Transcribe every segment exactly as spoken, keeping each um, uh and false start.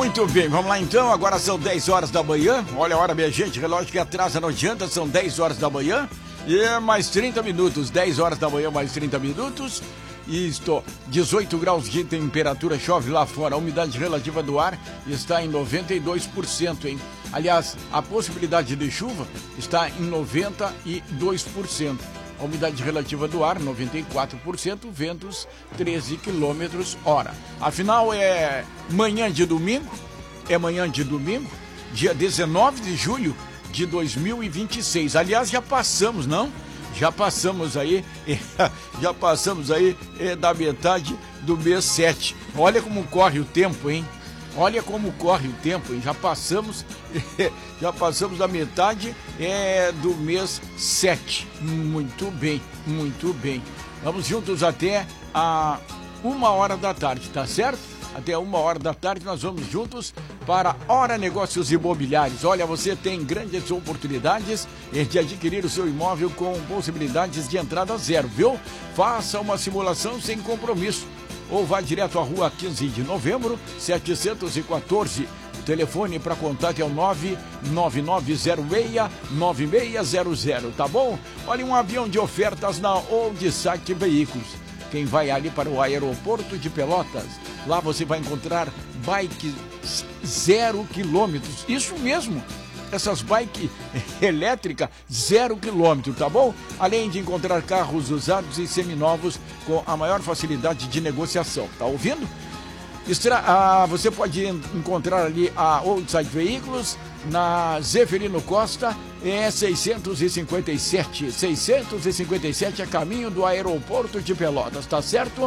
Muito bem, vamos lá então, agora são dez horas da manhã, olha a hora minha gente, relógio que atrasa não adianta, são dez horas da manhã e mais trinta minutos, dez horas da manhã mais trinta minutos, e estou dezoito graus de temperatura, chove lá fora, a umidade relativa do ar está em noventa e dois por cento, hein? Aliás, a possibilidade de chuva está em noventa e dois por cento. A umidade relativa do ar, noventa e quatro por cento, ventos treze quilômetros hora. Afinal, é manhã de domingo, é manhã de domingo, dia dezenove de julho de dois mil e vinte e seis. Aliás, já passamos, não? Já passamos aí, já passamos aí é, da metade do mês sete. Olha como corre o tempo, hein? Olha como corre o tempo, hein? Já passamos, já passamos da metade é, do mês sete. Muito bem, muito bem. Vamos juntos até a uma hora da tarde, tá certo? Até uma hora da tarde nós vamos juntos para Hora Negócios Imobiliários. Olha, você tem grandes oportunidades de adquirir o seu imóvel com possibilidades de entrada zero, viu? Faça uma simulação sem compromisso. Ou vá direto à rua quinze de novembro, setecentos e quatorze. O telefone para contato é o nove nove nove zero seis nove seis zero zero, tá bom? Olha, um avião de ofertas na Old Site Veículos. Quem vai ali para o aeroporto de Pelotas, lá você vai encontrar bikes zero quilômetros. Isso mesmo! Essas bikes elétricas, zero quilômetro, tá bom? Além de encontrar carros usados e seminovos com a maior facilidade de negociação, tá ouvindo? Extra, ah, você pode encontrar ali a Old Site Veículos na Zeferino Costa, é seiscentos e cinquenta e sete, seiscentos e cinquenta e sete a caminho do aeroporto de Pelotas, tá certo?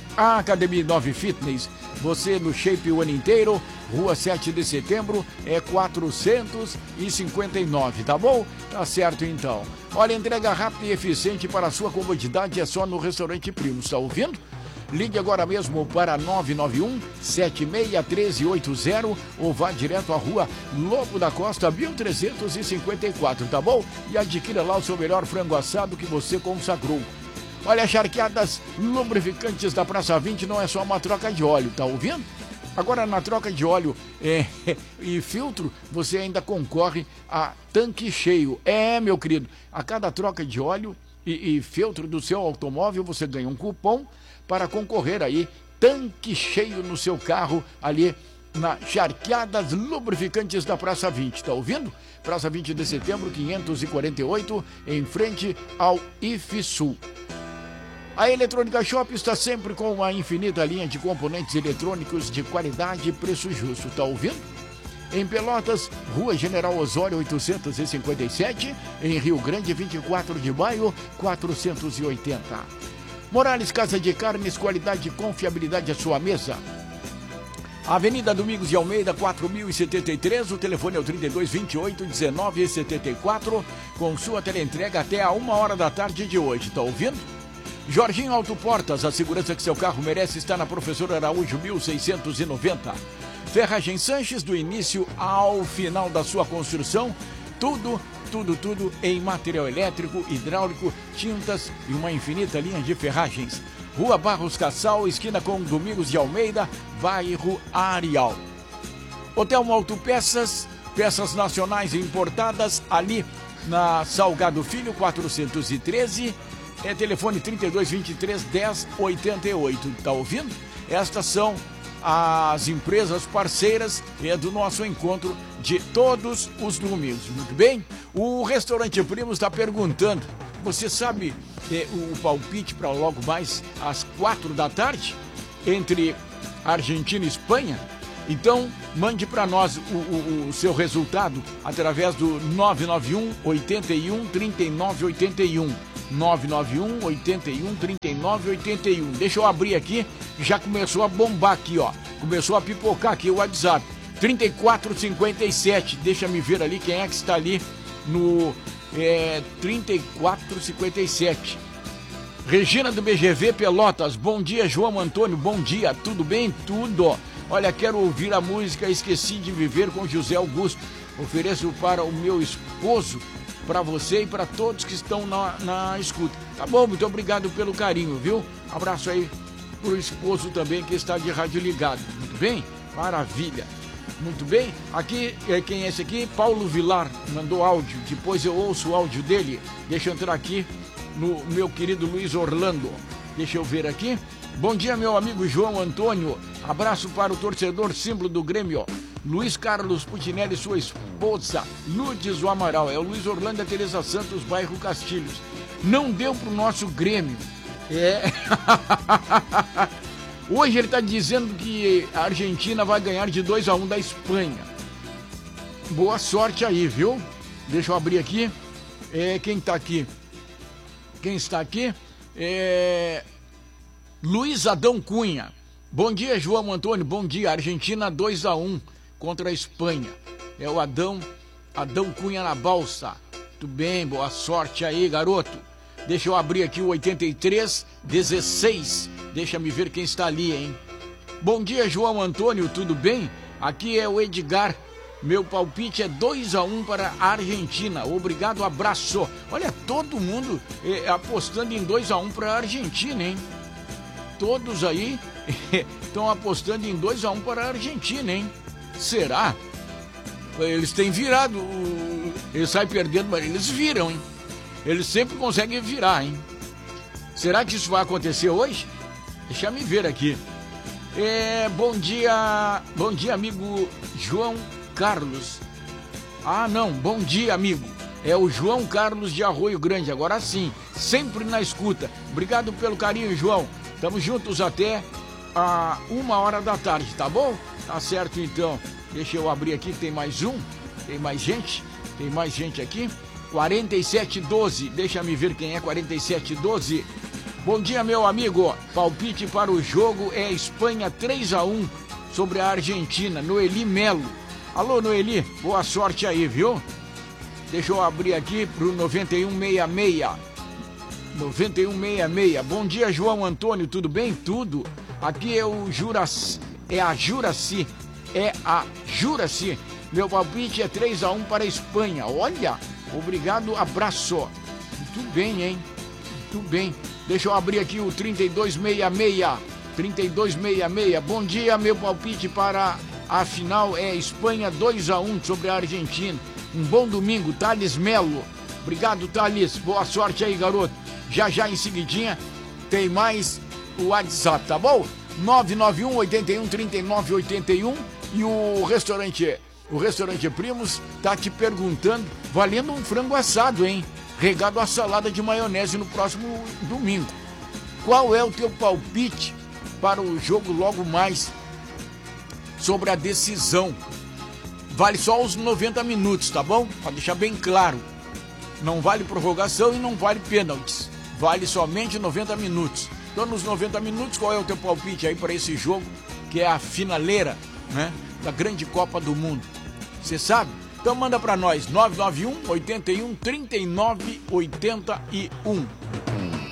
A Academia nove Fitness, você no shape o ano inteiro, Rua sete de setembro, é quatrocentos e cinquenta e nove, tá bom? Tá certo então. Olha, entrega rápida e eficiente para a sua comodidade é só no Restaurante Primos, tá ouvindo? Ligue agora mesmo para nove nove um, sete seis um três oito zero ou vá direto à Rua Lobo da Costa, mil trezentos e cinquenta e quatro, tá bom? E adquira lá o seu melhor frango assado que você consagrou. Olha, charqueadas lubrificantes da Praça vinte não é só uma troca de óleo, tá ouvindo? Agora, na troca de óleo é, e filtro, você ainda concorre a tanque cheio. É, meu querido, a cada troca de óleo e, e filtro do seu automóvel, você ganha um cupom para concorrer aí, tanque cheio no seu carro, ali na Charqueadas Lubrificantes da Praça vinte, tá ouvindo? Praça vinte de setembro, quinhentos e quarenta e oito, em frente ao I F Sul. A Eletrônica Shop está sempre com uma infinita linha de componentes eletrônicos de qualidade e preço justo, tá ouvindo? Em Pelotas, Rua General Osório oitocentos e cinquenta e sete, em Rio Grande, vinte e quatro de maio, quatrocentos e oitenta. Morales Casa de Carnes, qualidade e confiabilidade à sua mesa. Avenida Domingos de Almeida, quatro mil e setenta e três, o telefone é o trinta e dois, vinte e oito, dezenove, setenta e quatro, com sua teleentrega até a uma hora da tarde de hoje, tá ouvindo? Jorginho Autoportas, a segurança que seu carro merece está na Professor Araújo mil seiscentos e noventa. Ferragem Sanches, do início ao final da sua construção, tudo, tudo, tudo em material elétrico, hidráulico, tintas e uma infinita linha de ferragens. Rua Barros Cassal, esquina com Domingos de Almeida, bairro Areal. Hotel Autopeças, peças nacionais e importadas, ali na Salgado Filho, quatrocentos e treze, é telefone trinta e dois, vinte e três, dez, oitenta e oito, tá ouvindo? Estas são as empresas parceiras é, do nosso encontro de todos os domingos, muito bem? O Restaurante Primos está perguntando, você sabe é, o palpite para logo mais às quatro da tarde, entre Argentina e Espanha? Então, mande para nós o, o, o seu resultado através do nove nove um, oito um, três nove oito um. nove nove um, oito um, três nove oito um. Deixa eu abrir aqui, já começou a bombar aqui, ó. Começou a pipocar aqui o WhatsApp. trinta e quatro cinquenta e sete. Deixa me ver ali quem é que está ali no é, trinta e quatro cinquenta e sete. Regina do B G V Pelotas. Bom dia, João Antônio. Bom dia. Tudo bem? Tudo. Olha, quero ouvir a música Esqueci de Viver com José Augusto. Ofereço para o meu esposo, para você e para todos que estão na, na escuta. Tá bom, muito obrigado pelo carinho, viu? Abraço aí pro esposo também que está de rádio ligado. Muito bem? Maravilha. Muito bem. Aqui, é, quem é esse aqui? Paulo Vilar mandou áudio. Depois eu ouço o áudio dele. Deixa eu entrar aqui no meu querido Luiz Orlando. Deixa eu ver aqui. Bom dia, meu amigo João Antônio. Abraço para o torcedor símbolo do Grêmio, Luiz Carlos Putinelli e sua esposa, Lourdes do Amaral. É o Luiz Orlando e a Teresa Santos, bairro Castilhos. Não deu pro nosso Grêmio. É. Hoje ele está dizendo que a Argentina vai ganhar de dois a um da Espanha. Boa sorte aí, viu? Deixa eu abrir aqui. É, quem está aqui? Quem está aqui? É... Luiz Adão Cunha. Bom dia, João Antônio. Bom dia. Argentina dois a um contra a Espanha. É o Adão, Adão Cunha na balsa. Tudo bem, boa sorte aí, garoto. Deixa eu abrir aqui o oitenta e três dezesseis. Deixa me ver quem está ali, hein? Bom dia, João Antônio, tudo bem? Aqui é o Edgar. Meu palpite é dois a um para a Argentina. Obrigado, abraço. Olha, todo mundo eh, apostando em dois a um para a Argentina, hein? Todos aí estão apostando em dois a um para a Argentina, hein? Será? Eles têm virado. Eles saem perdendo, mas eles viram, hein? Eles sempre conseguem virar, hein? Será que isso vai acontecer hoje? Deixa me ver aqui. É, bom dia, bom dia, amigo João Carlos. Ah, não, bom dia, amigo. É o João Carlos de Arroio Grande, agora sim, sempre na escuta. Obrigado pelo carinho, João. Estamos juntos até a uma hora da tarde, tá bom? Tá certo, então. Deixa eu abrir aqui, tem mais um. Tem mais gente? Tem mais gente aqui? quarenta e sete doze, deixa me ver quem é quarenta e sete doze. Bom dia, meu amigo. Palpite para o jogo é Espanha três a um sobre a Argentina. Noeli Melo. Alô, Noeli, boa sorte aí, viu? Deixa eu abrir aqui pro noventa e um sessenta e seis. noventa e um sessenta e seis. Bom dia, João Antônio, tudo bem? Tudo. Aqui é o Juraci, é a Juraci, é a Juraci. Meu palpite é três a um para a Espanha. Olha, obrigado, abraço. Muito bem, hein? Muito bem. Deixa eu abrir aqui o trinta e dois sessenta e seis. trinta e dois sessenta e seis. Bom dia, meu palpite para a final é Espanha dois a um sobre a Argentina. Um bom domingo, Thales Melo. Obrigado, Thales. Boa sorte aí, garoto. Já já em seguidinha tem mais o WhatsApp, tá bom? nove nove um, oito um, três nove oito um. E o restaurante, o restaurante Primos tá te perguntando, valendo um frango assado, hein? Regado a salada de maionese no próximo domingo. Qual é o teu palpite para o jogo logo mais sobre a decisão? Vale só os noventa minutos, tá bom? Para deixar bem claro. Não vale prorrogação e não vale pênaltis. Vale somente noventa minutos. Então, nos noventa minutos, qual é o teu palpite aí para esse jogo, que é a finaleira, né, da grande Copa do Mundo? Você sabe? Então manda para nós, nove nove um, oito um, três nove oito um.